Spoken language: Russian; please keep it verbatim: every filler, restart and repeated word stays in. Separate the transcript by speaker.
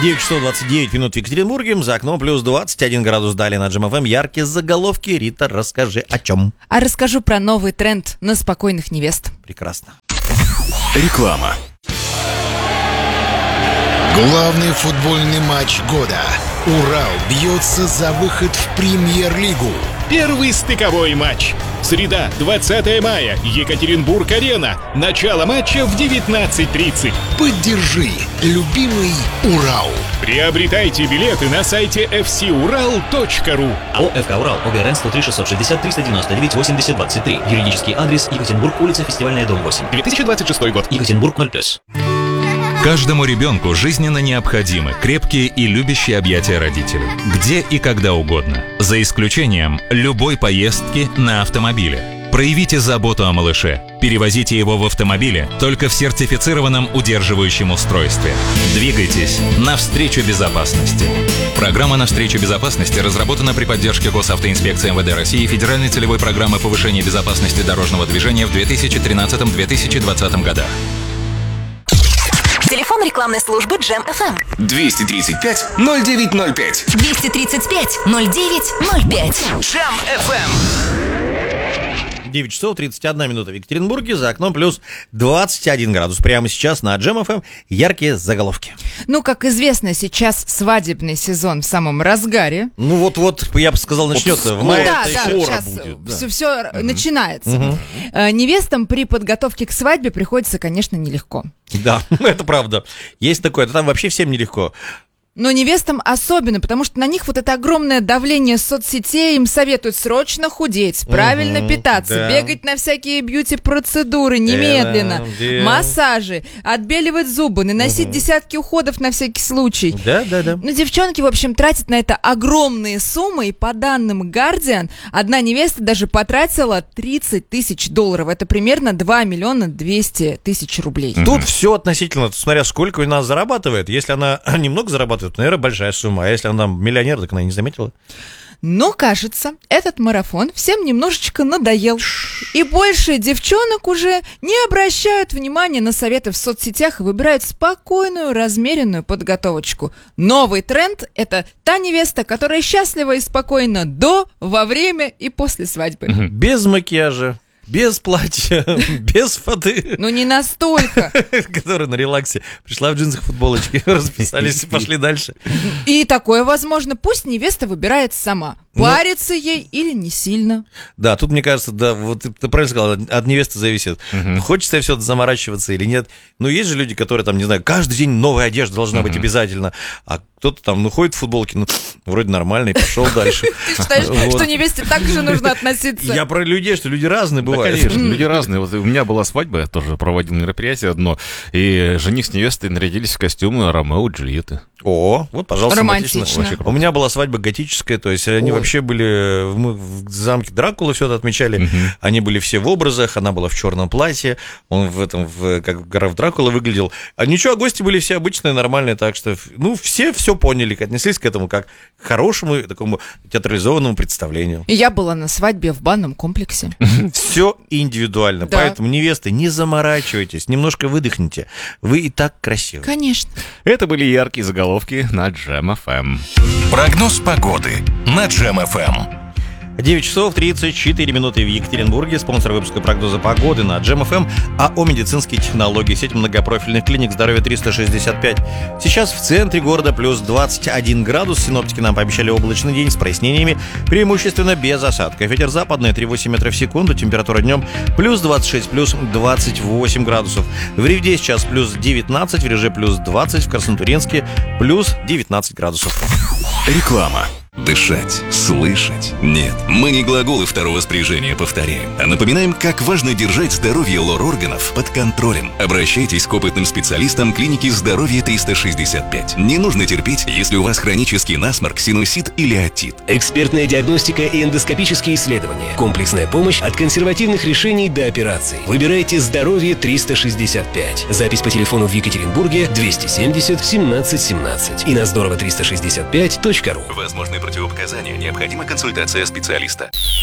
Speaker 1: девять часов двадцать девять минут в Екатеринбурге. За окном плюс двадцать один градус. Далее на Джем эф эм яркие заголовки. Рита, расскажи о чем?
Speaker 2: А расскажу про новый тренд на спокойных невест.
Speaker 1: Прекрасно.
Speaker 3: Реклама.
Speaker 4: Главный футбольный матч года. Урал бьется за выход в премьер-лигу.
Speaker 5: Первый стыковой матч. Среда, двадцатое мая. Екатеринбург-арена. Начало матча в девятнадцать тридцать.
Speaker 4: Поддержи любимый Урал.
Speaker 5: Приобретайте билеты на сайте эф си урал точка ру.
Speaker 6: АО «ФК Урал», ОГРН сто три шестьсот шестьдесят триста девяносто девять восемьдесят двадцать три. Юридический адрес: Екатеринбург, улица Фестивальная, дом восемь.
Speaker 5: две тысячи двадцать шестой год.
Speaker 6: Екатеринбург ноль плюс.
Speaker 3: Каждому ребенку жизненно необходимы крепкие и любящие объятия родителей. Где и когда угодно. За исключением любой поездки на автомобиле. Проявите заботу о малыше. Перевозите его в автомобиле только в сертифицированном удерживающем устройстве. Двигайтесь навстречу безопасности. Программа «Навстречу безопасности» разработана при поддержке Госавтоинспекции эм вэ дэ России и Федеральной целевой программы повышения безопасности дорожного движения в две тысячи тринадцатом — две тысячи двадцатом годах.
Speaker 7: Телефон рекламной службы Джем эф эм.
Speaker 8: двести тридцать пять ноль девять ноль пять.
Speaker 7: двести тридцать пять ноль девять ноль пять.
Speaker 8: Джем эф эм.
Speaker 1: девять часов тридцать одна минута в Екатеринбурге. За окном плюс двадцать один градус. Прямо сейчас на Джем эф эм яркие заголовки.
Speaker 2: Ну, как известно, сейчас свадебный сезон в самом разгаре.
Speaker 1: Ну вот-вот, я бы сказал, начнется. В мае
Speaker 2: да,
Speaker 1: это
Speaker 2: да,
Speaker 1: еще
Speaker 2: сейчас
Speaker 1: будет, да.
Speaker 2: все, все
Speaker 1: Мгм.
Speaker 2: начинается.
Speaker 1: Мгм.
Speaker 2: Э, Невестам при подготовке к свадьбе приходится, конечно, нелегко.
Speaker 1: Да, это правда. Есть такое. Там вообще всем нелегко.
Speaker 2: Но невестам особенно, потому что на них вот это огромное давление соцсетей, им советуют срочно худеть, правильно
Speaker 1: Мгм,
Speaker 2: питаться,
Speaker 1: да.
Speaker 2: бегать на всякие бьюти-процедуры немедленно,
Speaker 1: Да, да.
Speaker 2: массажи, отбеливать зубы, наносить десятки уходов на всякий случай.
Speaker 1: Да, да, да.
Speaker 2: Ну, девчонки, в общем, тратят на это огромные суммы, и по данным Guardian, одна невеста даже потратила тридцать тысяч долларов. Это примерно два миллиона двести тысяч рублей.
Speaker 1: Тут все относительно, смотря сколько у нас зарабатывает. Если она немного зарабатывает, то, наверное, большая сумма. А если она там миллионер, так она и не заметила.
Speaker 2: Но, кажется, этот марафон всем немножечко надоел. И больше девчонок уже не обращают внимания на советы в соцсетях и выбирают спокойную, размеренную подготовочку. Новый тренд – это та невеста, которая счастлива и спокойна до, во время и после свадьбы.
Speaker 1: Без макияжа, без платья, без фаты.
Speaker 2: Ну, не настолько.
Speaker 1: Которая на релаксе пришла в джинсах, футболочке, расписались и пошли дальше.
Speaker 2: И такое возможно. Пусть невеста выбирает сама, парится ей или не сильно.
Speaker 1: Да, тут, мне кажется, да, вот ты, ты правильно сказал, от невесты зависит. Хочется все это заморачиваться или нет. Ну, есть же люди, которые там, не знаю, каждый день новая одежда должна быть обязательно. А кто-то там, ну, ходит в футболке, ну, вроде нормально, и пошел дальше.
Speaker 2: Ты считаешь,
Speaker 1: Вот.
Speaker 2: что невесте так же нужно относиться?
Speaker 1: Я про людей, что люди разные
Speaker 9: Да,
Speaker 1: бывают.
Speaker 9: конечно, люди разные. Вот у меня была свадьба, я тоже проводил мероприятие одно, и жених с невестой нарядились в костюмы Ромео и Джульетты.
Speaker 1: О, вот, пожалуйста,
Speaker 2: Романтично.
Speaker 1: симпатично. У меня была свадьба готическая, то есть они
Speaker 9: Ой.
Speaker 1: вообще были, мы в замке Дракулы все это отмечали, они были все в образах, она была в черном платье, он в этом, в, как граф Дракула выглядел. А ничего, гости были все обычные, нормальные, так что, ну, все все поняли, отнеслись к этому как к хорошему такому театрализованному представлению.
Speaker 2: Я была на свадьбе в банном комплексе.
Speaker 1: Все индивидуально,
Speaker 2: Да.
Speaker 1: поэтому, невесты, не заморачивайтесь, немножко выдохните, вы и так красивы.
Speaker 2: Конечно.
Speaker 9: Это были яркие заголовки на Джем эф эм.
Speaker 8: Прогноз погоды на Джем эф эм.
Speaker 1: девять часов тридцать четыре минуты в Екатеринбурге. Спонсор выпуска прогноза погоды на Джем эф эм АО «Медицинские технологии», сеть многопрофильных клиник «Здоровье триста шестьдесят пять». Сейчас в центре города плюс двадцать один градус. Синоптики нам пообещали облачный день с прояснениями, преимущественно без осадков. Ветер западный три целых восемь десятых метров в секунду. Температура днем плюс двадцать шесть, плюс двадцать восемь градусов. В Ревде сейчас плюс девятнадцать, в Реже плюс двадцать, в Краснотурьинске плюс девятнадцать градусов.
Speaker 3: Реклама.
Speaker 8: Дышать, слышать. Нет, мы не глаголы второго спряжения повторяем, а напоминаем, как важно держать здоровье лор-органов под контролем. Обращайтесь к опытным специалистам клиники «Здоровье триста шестьдесят пять». Не нужно терпеть, если у вас хронический насморк, синусит или отит.
Speaker 10: Экспертная диагностика и эндоскопические исследования. Комплексная помощь от консервативных решений до операций. Выбирайте «Здоровье триста шестьдесят пять». Запись по телефону в Екатеринбурге двести семьдесят семнадцать семнадцать и на здорово триста шестьдесят пять точка ру.
Speaker 8: Возможны противопоказания, необходима консультация специалиста.